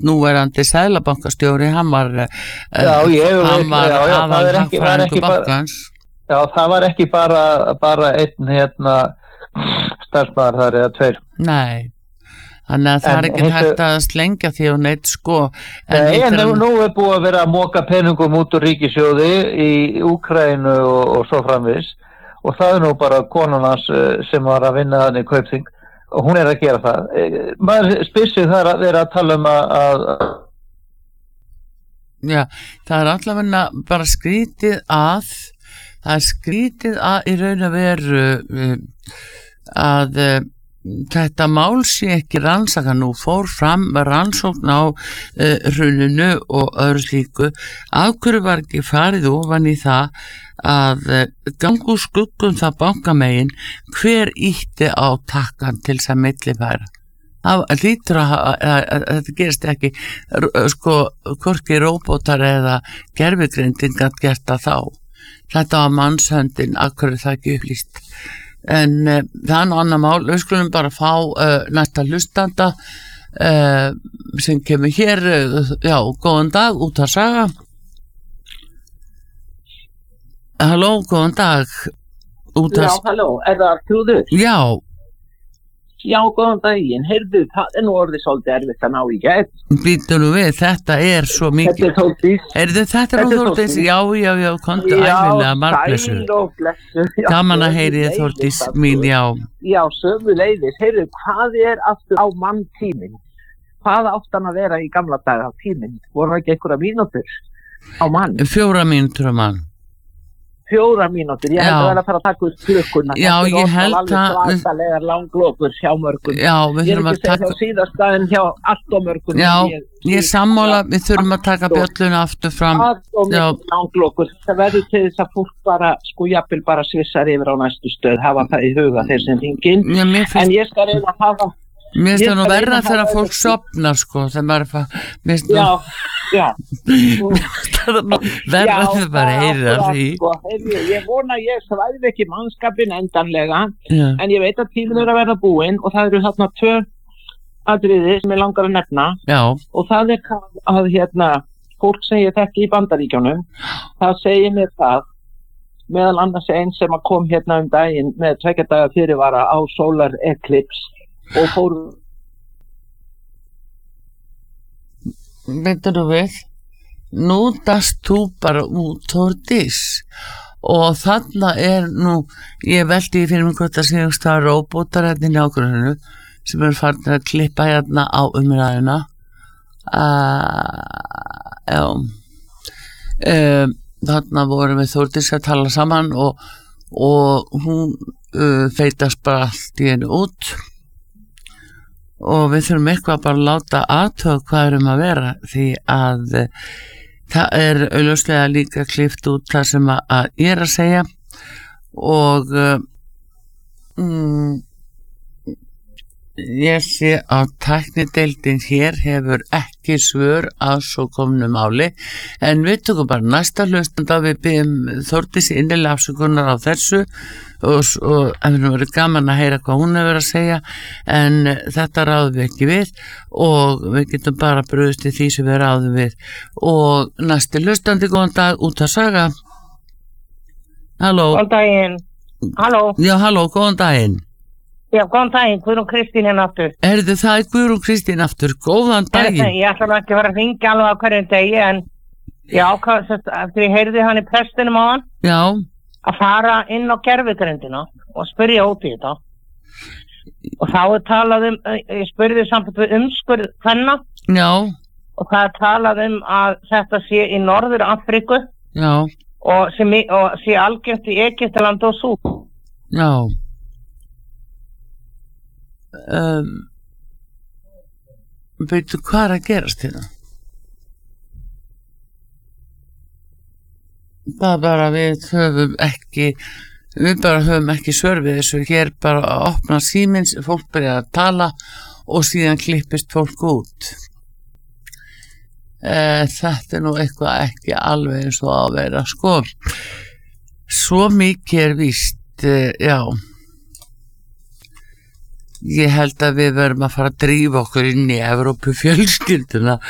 núverandi seðlabankastjóri, hann var aðalhagfræðingur bankans. Já, það var ekki bara einn starfsmaður þar eða tveir. Nei, þannig að það ekki hægt að slengja því og neitt sko. En nú búið að vera að moka peningum út úr ríkissjóði í Úkraínu og svo framvegis, og það nú bara konan hans sem var að vinna þannig Kaupþing, og hún að gera það. Maður spyr sig þar að vera að tala að Já, það allavega bara skrítið að í raun að veru að þetta mál sé ekki rannsaka. Nú fór fram rannsókn á hruninu og öðru slíku. Af hverju var ekki farið ofan í það að ganga úr skuggum það bankamegin hver ýtti á takkan til þess að millifæra? Það lítur að þetta gerist ekki sko hvorki róbótar eða gervigrindin gat gert það þá. Þetta var mannshöndin, af hverju það ekki upplýst. En það er nú annar mál. Við skulum bara fá næsta hlustanda sem kemur hér. Já, góðan dag, út að saga. Halló, góðan dag. Já, halló, það Þrúður? Já, góðan daginn. Heyrðu, það nú orðið svolítið erfitt að ná í gegn. Býttu nú við, þetta svo mikið. Þetta Þórdís. Heyrðu, þetta nú Þórdís. Já, komdu æfilega margblessu. Já, sæl og blessu. Gaman að heyri Þórdís mín, já. Já, sömuleiðis. Heyrðu, hvað aftur á manntíminn? Hvað átt hann að vera í gamla daga á tíminn? Voru ekki einhverja mínútur á mann? 4 mínútur á mann. 4 mínútur, ég held að vera að fara að taka út klukkuna. Já, ég held að svakalegar langlokur hjá mörgum. Já, við þurfum að taka. Ég er ekki að segja hjá síðasta en hjá allt og mörgum. Já, ég sammála, við þurfum að taka bjölluna aftur fram. Allt og mörgum langlokur. Það verður til þess að fólk bara, sko jafnvel bara svissar yfir á næstu stöð, hafa það í huga þeir sem hringin. En ég skal reyna að hafa. Mér finnst það nú verra þegar fólk sopnar sko, sem bara Já. Verra þegar bara heyrir því. Ég vona ég svæði ekki mannskapin endanlega, en ég veit að tíminn að vera búinn og það eru þarna 2 atriði sem ég langar að nefna. Já. Og það að fólk sem ég þekki í Bandaríkjunum, það segir mér það, meðal annars einn sem kom daginn með 2 daga fyrirvara á solar eclipse og fór. Veitu nú við, nú dast þú bara út Þórdís og þarna nú, ég veldi fyrir mig hvort að séu það róbótar í nágruninu sem farin að klippa á umræðina. Já, þarna vorum við Þórdís að tala saman og hún feitast bara allt í einu út. Og við þurfum eitthvað bara að láta athuga hvað að vera því að það augljóslega líka klippt út það sem að ég að segja og ég sé að tæknideildin hér hefur ekki svör að svo komnu máli en við tökum bara næsta hlustanda við byggjum Þórdísi innilega afsökunar á þessu og það verið gaman að heyra hvað hún hefur að segja en þetta ráðum við ekki við og við getum bara brugðist í því sem við ráðum við og næsti hlustandi, góðan dag, út að saga. Halló. Góðan daginn. Halló. Já, halló, góðan daginn. Já, góðan daginn, Guðrún Kristín aftur. Heyrðu, það Guðrún Kristín aftur, góðan daginn. Ég ætla ekki að vera að hringja alveg á hverjum degi, en já, eftir ég heyrði hann í prestinum á hann. Já. Að fara inn á gervigrindina og spyrja út í þetta. Og þá talað ég spurði samt við umskurð kvenna. Já. Og það talað að þetta sé í Norður Afríku. Já. Og sé algengt í Egyptaland og Súdan. Já. Veitu hvað að gerast hérna? Það bara við höfum ekki svör við þessu hér bara að opna símins, fólk byrja að tala og síðan klippist fólk út. Þetta nú eitthvað ekki alveg eins og að vera sko. Svo mikið víst, já. Ég held að við verðum að fara að drífa okkur inn í Evrópu fjölskylduna